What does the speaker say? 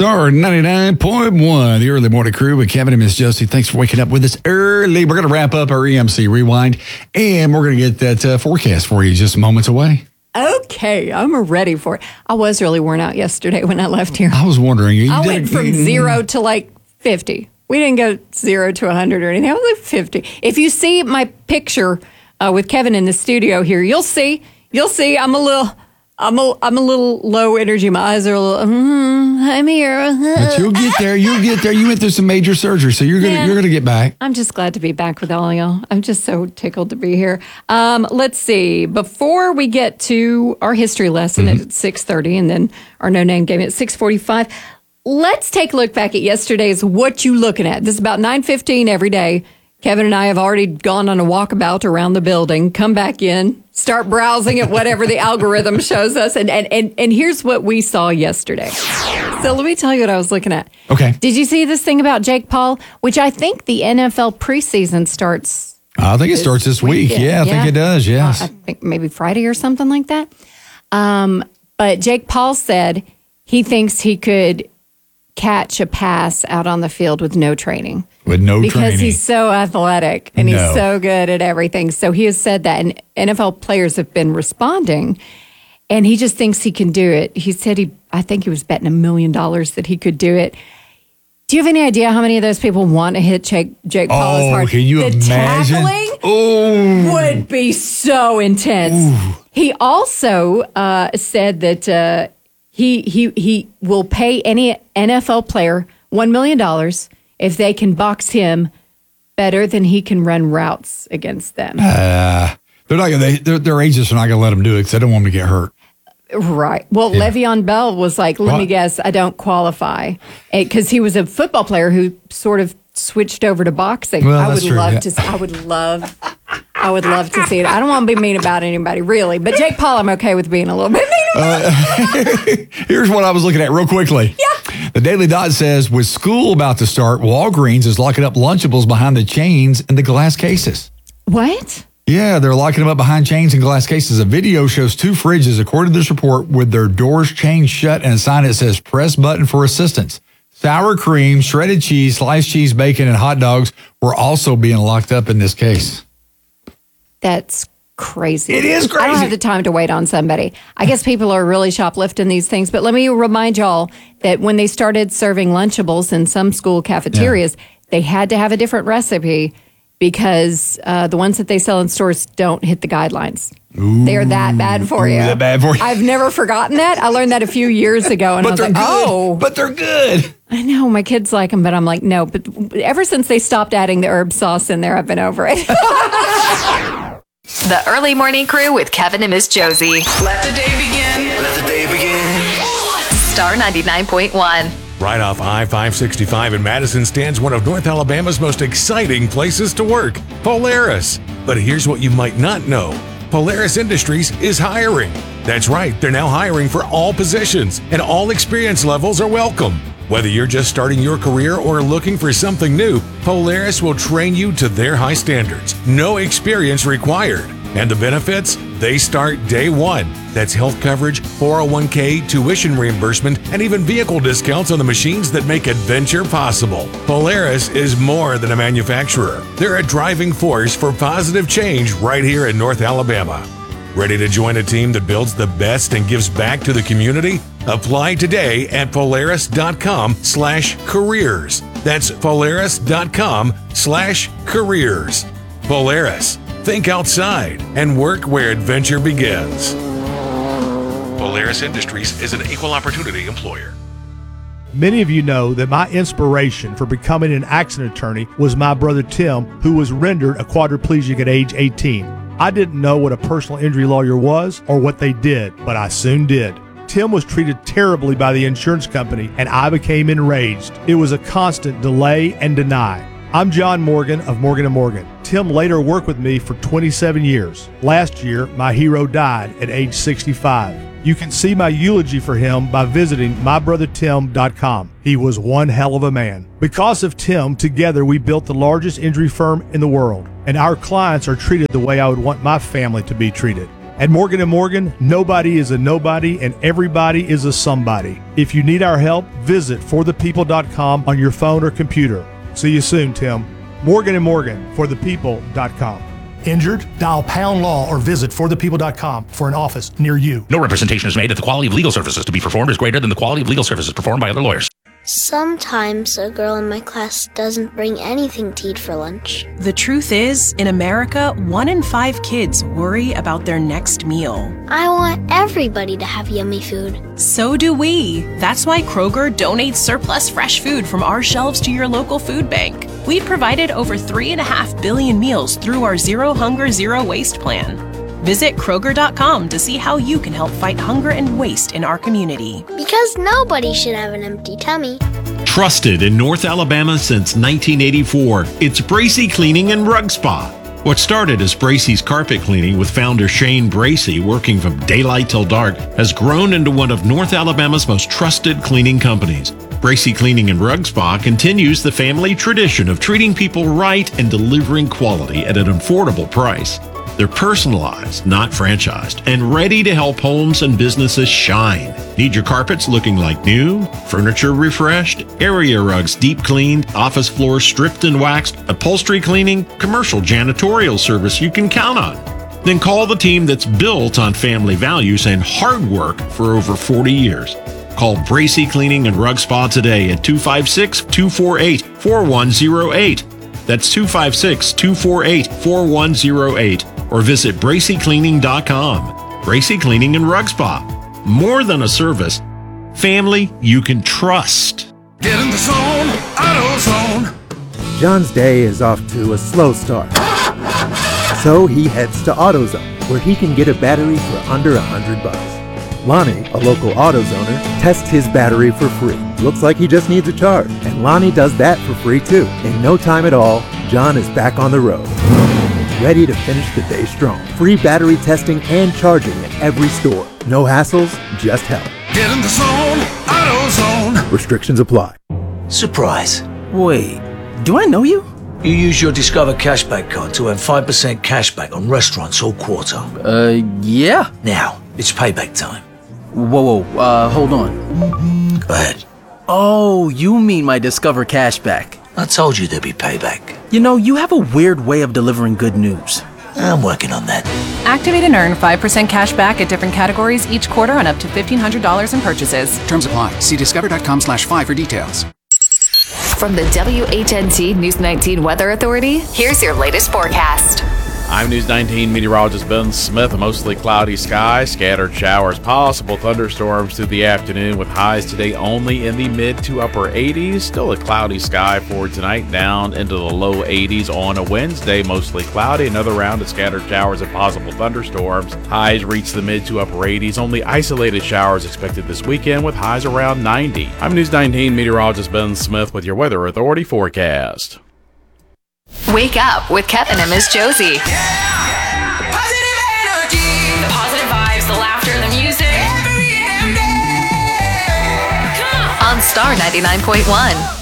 Star 99.1, the early morning crew with Kevin and Miss Josie. Thanks for waking up with us early. We're going to wrap up our EMC Rewind, and we're going to get that forecast for you just moments away. Okay, I'm ready for it. I was really worn out yesterday when I left here. I was wondering. I went from 0 to like 50. We didn't go 0 to 100 or anything. I was like 50. If you see my picture with Kevin in the studio here, you'll see I'm a little low energy. My eyes are a little, I'm here. But you'll get there. You went through some major surgery, so you're gonna get back. I'm just glad to be back with all y'all. I'm just so tickled to be here. Let's see. Before we get to our history lesson at 6:30 and then our no-name game at 6:45, let's take a look back at yesterday's What You Looking At. This is about 9:15 every day. Kevin and I have already gone on a walkabout around the building, come back in, start browsing at whatever the algorithm shows us. And here's what we saw yesterday. So let me tell you what I was looking at. Okay. Did you see this thing about Jake Paul? Which I think the NFL preseason starts. I think it starts this week. Yeah, I think it does. Yes. I think maybe Friday or something like that. But Jake Paul said he thinks he could catch a pass out on the field with no training. Because he's so athletic and he's so good at everything. So he has said that, and NFL players have been responding, and he just thinks he can do it. He said I think he was betting $1 million that he could do it. Do you have any idea how many of those people want to hit Jake Paul as hard? Can you imagine? Tackling would be so intense. Ooh. He also said that he will pay any NFL player $1 million if they can box him better than he can run routes against them. They're not gonna. Their agents are not going to let them do it because they don't want him to get hurt. Right. Well, Le'Veon Bell was like, let me guess, I don't qualify. Because he was a football player who sort of switched over to boxing. Well, I would love to see it. I don't want to be mean about anybody, really. But Jake Paul, I'm okay with being a little bit mean about. Here's what I was looking at real quickly. Yeah. The Daily Dot says, with school about to start, Walgreens is locking up Lunchables behind the chains and the glass cases. What? Yeah, they're locking them up behind chains and glass cases. A video shows two fridges, according to this report, with their doors chained shut and a sign that says, press button for assistance. Sour cream, shredded cheese, sliced cheese, bacon, and hot dogs were also being locked up in this case. That's crazy. It is crazy. I don't have the time to wait on somebody. I guess people are really shoplifting these things. But let me remind y'all that when they started serving Lunchables in some school cafeterias, they had to have a different recipe because the ones that they sell in stores don't hit the guidelines. Ooh, they're that bad for you. That bad for you. I've never forgotten that. I learned that a few years ago. And I was like, oh. But they're good. I know. My kids like them, but I'm like, no. But ever since they stopped adding the herb sauce in there, I've been over it. The Early Morning Crew with Kevin and Miss Josie. Let the day begin. Let the day begin. Star 99.1. Right off I-565 in Madison stands one of North Alabama's most exciting places to work, Polaris. But here's what you might not know. Polaris Industries is hiring. That's right, they're now hiring for all positions, and all experience levels are welcome. Whether you're just starting your career or looking for something new, Polaris will train you to their high standards. No experience required. And the benefits? They start day one. That's health coverage, 401k, tuition reimbursement, and even vehicle discounts on the machines that make adventure possible. Polaris is more than a manufacturer. They're a driving force for positive change right here in North Alabama. Ready to join a team that builds the best and gives back to the community? Apply today at Polaris.com/careers. That's Polaris.com/careers. Polaris. Think outside and work where adventure begins. Polaris Industries is an equal opportunity employer. Many of you know that my inspiration for becoming an accident attorney was my brother Tim, who was rendered a quadriplegic at age 18. I didn't know what a personal injury lawyer was or what they did, but I soon did. Tim was treated terribly by the insurance company, and I became enraged. It was a constant delay and deny. I'm John Morgan of Morgan & Morgan. Tim later worked with me for 27 years. Last year, my hero died at age 65. You can see my eulogy for him by visiting mybrothertim.com. He was one hell of a man. Because of Tim, together we built the largest injury firm in the world, and our clients are treated the way I would want my family to be treated. At Morgan & Morgan, nobody is a nobody and everybody is a somebody. If you need our help, visit forthepeople.com on your phone or computer. See you soon, Tim. Morgan & Morgan, forthepeople.com. Injured? Dial pound law or visit forthepeople.com for an office near you. No representation is made that the quality of legal services to be performed is greater than the quality of legal services performed by other lawyers. Sometimes a girl in my class doesn't bring anything to eat for lunch. The truth is, in America, 1 in 5 kids worry about their next meal. I want everybody to have yummy food. So do we. That's why Kroger donates surplus fresh food from our shelves to your local food bank. We've provided over 3.5 billion meals through our Zero Hunger, Zero Waste plan. Visit Kroger.com to see how you can help fight hunger and waste in our community. Because nobody should have an empty tummy. Trusted in North Alabama since 1984, it's Bracy Cleaning and Rug Spa. What started as Bracy's carpet cleaning with founder Shane Bracy working from daylight till dark has grown into one of North Alabama's most trusted cleaning companies. Bracy Cleaning and Rug Spa continues the family tradition of treating people right and delivering quality at an affordable price. They're personalized, not franchised, and ready to help homes and businesses shine. Need your carpets looking like new, furniture refreshed, area rugs deep cleaned, office floors stripped and waxed, upholstery cleaning, commercial janitorial service you can count on. Then call the team that's built on family values and hard work for over 40 years. Call Bracy Cleaning and Rug Spa today at 256-248-4108. That's 256-248-4108. Or visit BracyCleaning.com. Bracy Cleaning and Rug Spa. More than a service, family you can trust. Get in the zone, AutoZone. John's day is off to a slow start. So he heads to AutoZone, where he can get a battery for under $100. Lonnie, a local AutoZoner, tests his battery for free. Looks like he just needs a charge, and Lonnie does that for free too. In no time at all, John is back on the road, ready to finish the day strong. Free battery testing and charging at every store. No hassles, just help. Get in the zone, AutoZone. Restrictions apply. Surprise. Wait, do I know you? You use your Discover Cashback card to earn 5% cashback on restaurants all quarter. Yeah. Now, it's payback time. Whoa, hold on. Go ahead. Oh, you mean my Discover Cashback. I told you there'd be payback. You know, you have a weird way of delivering good news. I'm working on that. Activate and earn 5% cash back at different categories each quarter on up to $1,500 in purchases. Terms apply. See discover.com/5 for details. From the WHNT News 19 Weather Authority, here's your latest forecast. I'm News 19 meteorologist Ben Smith. A mostly cloudy sky, scattered showers, possible thunderstorms through the afternoon with highs today only in the mid to upper 80s. Still a cloudy sky for tonight, down into the low 80s on a Wednesday. Mostly cloudy, another round of scattered showers and possible thunderstorms. Highs reach the mid to upper 80s. Only isolated showers expected this weekend with highs around 90. I'm News 19 meteorologist Ben Smith with your Weather Authority forecast. Wake up with Kevin and Miss Josie. Positive energy. The positive vibes, the laughter, the music. Every damn day. On Star 99.1.